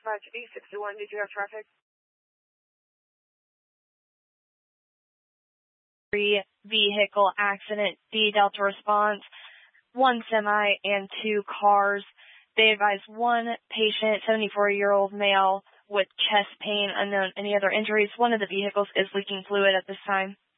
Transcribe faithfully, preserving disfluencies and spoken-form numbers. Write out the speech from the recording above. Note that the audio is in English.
dispatch eight sixty-one. Did you have traffic? Vehicle accident, D Delta response, one semi and two cars. They advised one patient, seventy-four-year-old male with chest pain, unknown any other injuries. One of the vehicles is leaking fluid at this time.